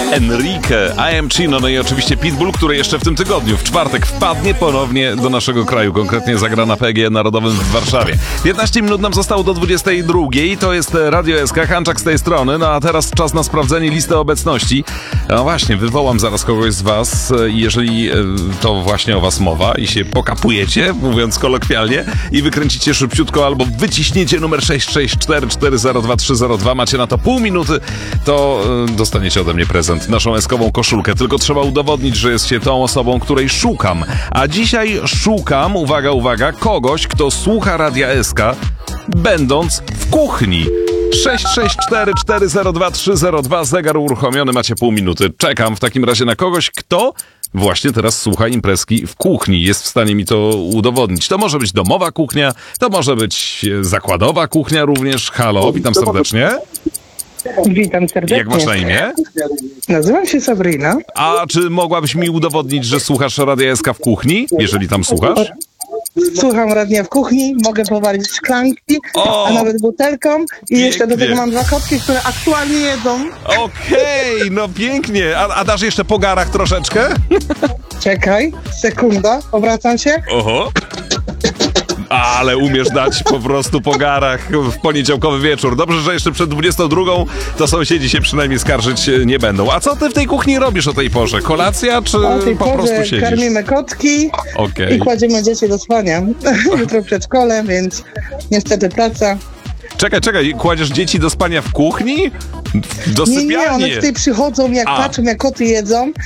Enrique, I Am Chino, no i oczywiście Pitbull, który jeszcze w tym tygodniu, w czwartek, wpadnie ponownie do naszego kraju, konkretnie zagra na PGE Narodowym w Warszawie. 15 minut nam zostało do 22. To jest Radio SK, Hanczak z tej strony, no a teraz czas na sprawdzenie listy obecności. No właśnie, wywołam zaraz kogoś z was, jeżeli to właśnie o was mowa i się pokapujecie, mówiąc kolokwialnie, i wykręcicie szybciutko albo wyciśniecie numer 664402302. Macie na to pół minuty, to dostaniecie ode mnie prezent, naszą eskową koszulkę. Tylko trzeba udowodnić, że jest się tą osobą, której szukam. A dzisiaj szukam, uwaga, uwaga, kogoś, kto słucha Radia SK, będąc w kuchni. 664402302, zegar uruchomiony, macie pół minuty. Czekam w takim razie na kogoś, kto właśnie teraz słucha imprezki w kuchni. Jest w stanie mi to udowodnić. To może być domowa kuchnia, to może być zakładowa kuchnia również. Halo, witam serdecznie. Witam serdecznie. Jak masz na imię? Nazywam się Sabrina. A czy mogłabyś mi udowodnić, że słuchasz Radia SK w kuchni, jeżeli tam słuchasz? Słucham radia w kuchni, mogę powalić szklanki, a nawet butelką i jeszcze do tego mam 2 kotki, które aktualnie jedzą. Okej, no pięknie. A dasz jeszcze po garach troszeczkę? Czekaj, sekunda, obracam się. Oho. Ale umiesz dać po prostu po garach w poniedziałkowy wieczór. Dobrze, że jeszcze przed 22 to sąsiedzi się przynajmniej skarżyć nie będą. A co ty w tej kuchni robisz o tej porze? Kolacja, czy po prostu siedzisz? Karmimy kotki i kładziemy dzieci do spania. Jutro przedszkole, więc niestety praca. Czekaj, kładziesz dzieci do spania w kuchni? Do sypialni? Nie, one tutaj przychodzą, jak patrzą, jak koty jedzą,